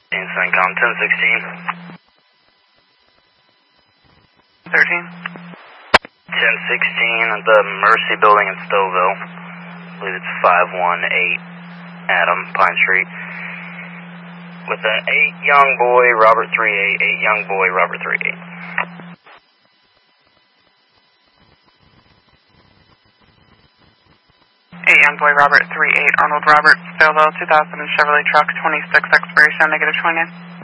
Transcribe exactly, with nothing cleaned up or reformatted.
CENTCOM ten sixteen. thirteen. ten sixteen at the Mercy Building in Stouffville. I believe it's five one eight Adam, Pine Street. With an eight young boy, Robert three eight, eight young boy, Robert three eight. eight young boy, Robert three eight, Arnold Robert, Stouffville, two thousand Chevrolet truck, twenty-six expiration, negative twenty-nine.